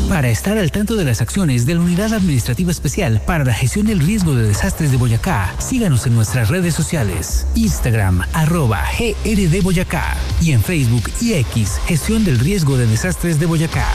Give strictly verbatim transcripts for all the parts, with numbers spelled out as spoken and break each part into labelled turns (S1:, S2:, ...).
S1: Para estar al tanto de las acciones de la Unidad Administrativa Especial para la Gestión del Riesgo de Desastres de Boyacá, síganos en nuestras redes sociales, Instagram, arroba G R D Boyacá, y en Facebook y X, Gestión del Riesgo de Desastres de Boyacá.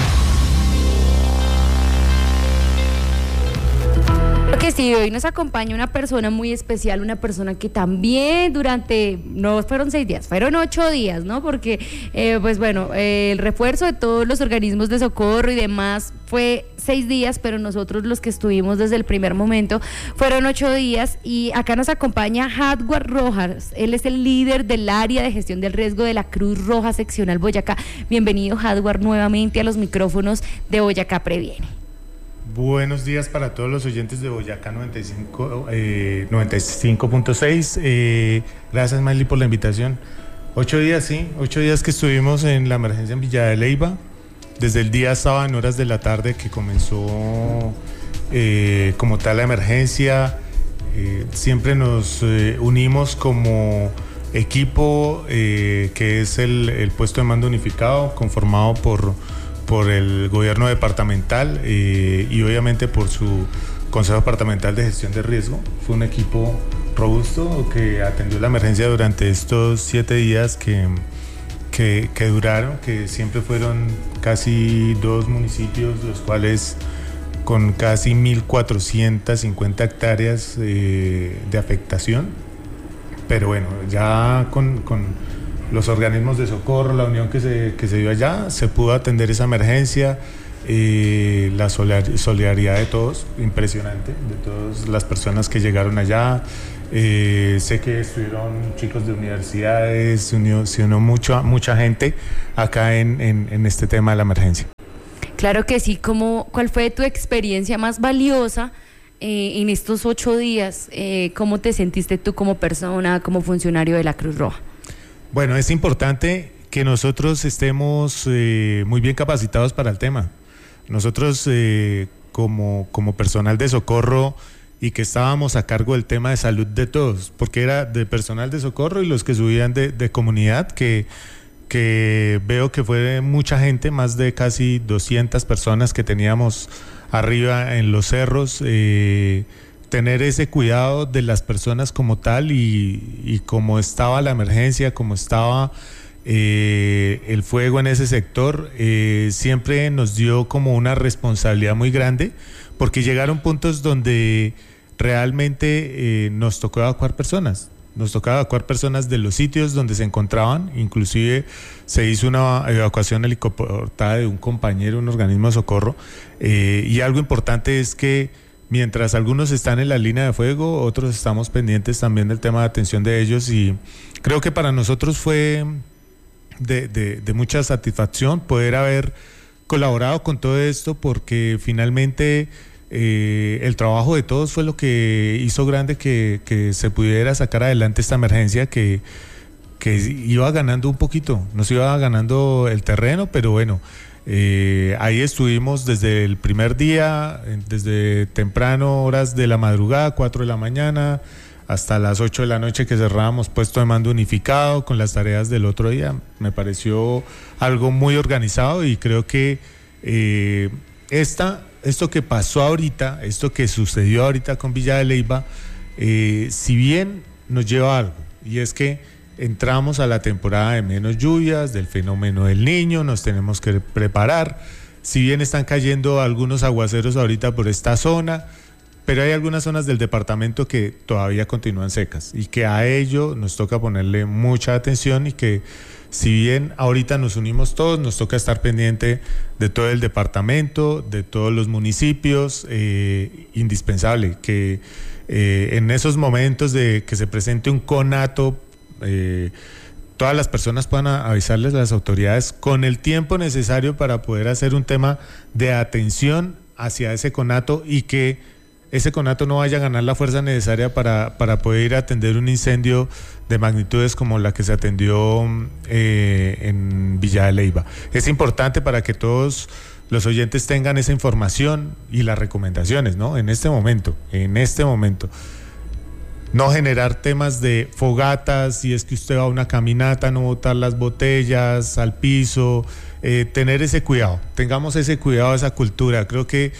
S2: Porque sí, hoy nos acompaña una persona muy especial, una persona que también durante, no fueron seis días, fueron ocho días, ¿no? Porque, eh, pues bueno, eh, el refuerzo de todos los organismos de socorro y demás fue seis días, pero nosotros los que estuvimos desde el primer momento fueron ocho días, y acá nos acompaña Hadward Rojas. Él es el líder del área de gestión del riesgo de la Cruz Roja Seccional Boyacá. Bienvenido, Hadward, nuevamente a los micrófonos de Boyacá Previene.
S3: Buenos días para todos los oyentes de Boyacá noventa y cinco, eh, noventa y cinco punto seis. Eh, gracias, Miley, por la invitación. Ocho días, sí, ocho días que estuvimos en la emergencia en Villa de Leyva. Desde el día sábado en horas de la tarde que comenzó eh, como tal la emergencia. Eh, siempre nos eh, unimos como equipo eh, que es el, el puesto de mando unificado, conformado por... por el gobierno departamental eh, y obviamente por su Consejo Departamental de Gestión de Riesgo. Fue un equipo robusto que atendió la emergencia durante estos siete días que, que, que duraron, que siempre fueron casi dos municipios, los cuales con casi mil cuatrocientas cincuenta hectáreas eh, de afectación. Pero bueno, ya con... con los organismos de socorro, la unión que se, que se dio allá, se pudo atender esa emergencia, eh, la solidaridad de todos, impresionante, de todas las personas que llegaron allá. Eh, sé que estuvieron chicos de universidades, se unió, se unió mucho, mucha gente acá en, en, en este tema de la emergencia.
S2: Claro que sí. ¿Cómo, ¿Cuál fue tu experiencia más valiosa eh, en estos ocho días? Eh, ¿Cómo te sentiste tú como persona, como funcionario de la Cruz Roja?
S3: Bueno, es importante que nosotros estemos eh, muy bien capacitados para el tema. Nosotros eh, como, como personal de socorro y que estábamos a cargo del tema de salud de todos, porque era de personal de socorro y los que subían de, de comunidad, que, que veo que fue mucha gente, más de casi doscientas personas que teníamos arriba en los cerros, eh, tener ese cuidado de las personas como tal y, y como estaba la emergencia, como estaba eh, el fuego en ese sector, eh, siempre nos dio como una responsabilidad muy grande, porque llegaron puntos donde realmente eh, nos tocó evacuar personas, nos tocaba evacuar personas de los sitios donde se encontraban. Inclusive se hizo una evacuación helicóptera de un compañero, un organismo de socorro, eh, y algo importante es que mientras algunos están en la línea de fuego, otros estamos pendientes también del tema de atención de ellos, y creo que para nosotros fue de, de, de mucha satisfacción poder haber colaborado con todo esto, porque finalmente eh, el trabajo de todos fue lo que hizo grande que, que se pudiera sacar adelante esta emergencia que, que iba ganando un poquito, nos iba ganando el terreno, pero bueno, Eh, ahí estuvimos desde el primer día, desde temprano, horas de la madrugada, cuatro de la mañana, hasta las ocho de la noche que cerrábamos puesto de mando unificado con las tareas del otro día. Me pareció algo muy organizado, y creo que eh, esta, esto que pasó ahorita, esto que sucedió ahorita con Villa de Leyva, eh, si bien nos lleva a algo, y es que entramos a la temporada de menos lluvias, del fenómeno del Niño, nos tenemos que preparar. Si bien están cayendo algunos aguaceros ahorita por esta zona, pero hay algunas zonas del departamento que todavía continúan secas, y que a ello nos toca ponerle mucha atención, y que si bien ahorita nos unimos todos, nos toca estar pendiente de todo el departamento, de todos los municipios, eh, indispensable que eh, en esos momentos de que se presente un conato, Eh, todas las personas puedan avisarles a las autoridades con el tiempo necesario para poder hacer un tema de atención hacia ese conato, y que ese conato no vaya a ganar la fuerza necesaria para, para poder ir a atender un incendio de magnitudes como la que se atendió eh, en Villa de Leyva. Es importante para que todos los oyentes tengan esa información y las recomendaciones, ¿no? En este momento, en este momento. No generar temas de fogatas, si es que usted va a una caminata, no botar las botellas al piso, eh, tener ese cuidado, tengamos ese cuidado, esa cultura. Creo que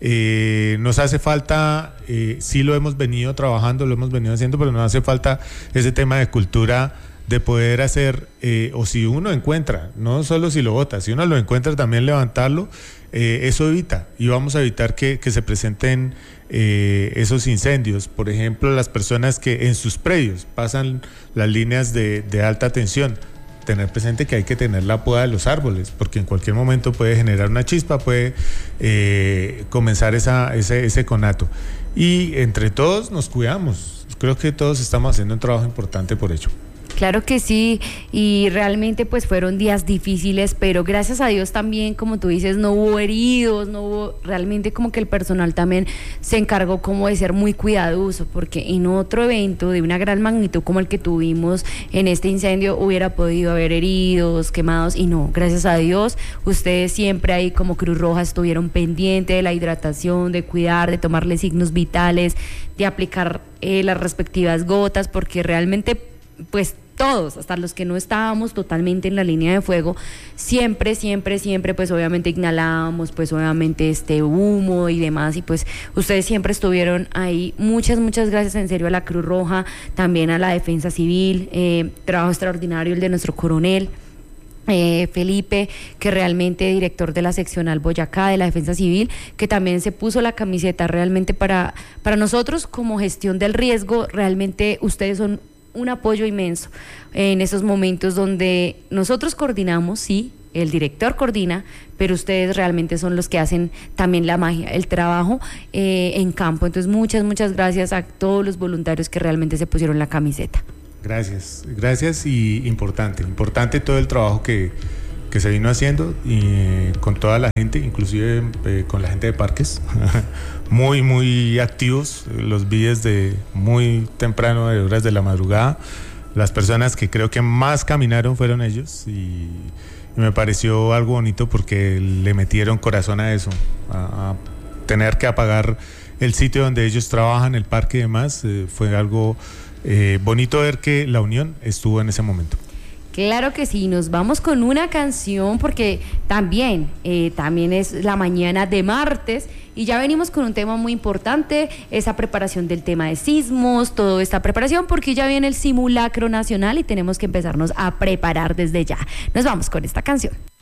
S3: eh, nos hace falta, eh, sí lo hemos venido trabajando, lo hemos venido haciendo, pero nos hace falta ese tema de cultura, de poder hacer, eh, o si uno encuentra, no solo si lo vota, si uno lo encuentra también levantarlo, eh, eso evita, y vamos a evitar que, que se presenten eh, esos incendios. Por ejemplo, las personas que en sus predios pasan las líneas de, de alta tensión, tener presente que hay que tener la poda de los árboles, porque en cualquier momento puede generar una chispa, puede eh, comenzar esa, ese, ese conato. Y entre todos nos cuidamos. Creo que todos estamos haciendo un trabajo importante por ello.
S2: Claro que sí, y realmente pues fueron días difíciles, pero gracias a Dios también, como tú dices, no hubo heridos, no hubo, realmente como que el personal también se encargó como de ser muy cuidadoso, porque en otro evento de una gran magnitud como el que tuvimos en este incendio hubiera podido haber heridos, quemados, y no, gracias a Dios, ustedes siempre ahí como Cruz Roja estuvieron pendientes de la hidratación, de cuidar, de tomarle signos vitales, de aplicar eh, las respectivas gotas, porque realmente pues todos, hasta los que no estábamos totalmente en la línea de fuego, siempre, siempre, siempre, pues obviamente inhalábamos, pues obviamente este humo y demás, y pues ustedes siempre estuvieron ahí. Muchas, muchas gracias en serio a la Cruz Roja, también a la Defensa Civil, eh, trabajo extraordinario el de nuestro coronel, Eh, Felipe, que realmente director de la seccional Boyacá de la Defensa Civil, que también se puso la camiseta realmente para, para nosotros como gestión del riesgo. Realmente ustedes son un apoyo inmenso en esos momentos donde nosotros coordinamos, sí, el director coordina, pero ustedes realmente son los que hacen también la magia, el trabajo eh, en campo. Entonces muchas, muchas gracias a todos los voluntarios que realmente se pusieron la camiseta.
S3: Gracias, gracias, y importante, importante todo el trabajo que, que se vino haciendo, y eh, con toda la gente, inclusive eh, con la gente de parques, muy, muy activos, los vi desde muy temprano, de horas de la madrugada. Las personas que creo que más caminaron fueron ellos, y, y me pareció algo bonito porque le metieron corazón a eso, a, a tener que apagar el sitio donde ellos trabajan, el parque y demás. Eh, fue algo eh, bonito ver que la unión estuvo en ese momento.
S2: Claro que sí, nos vamos con una canción porque también, eh, también es la mañana de martes y ya venimos con un tema muy importante, esa preparación del tema de sismos, toda esta preparación, porque ya viene el simulacro nacional y tenemos que empezarnos a preparar desde ya. Nos vamos con esta canción.